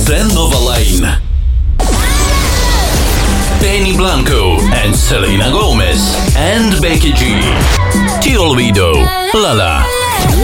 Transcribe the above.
Nova Lane. Benny Blanco and Selena Gomez and Becky G. Ti olvido, La La.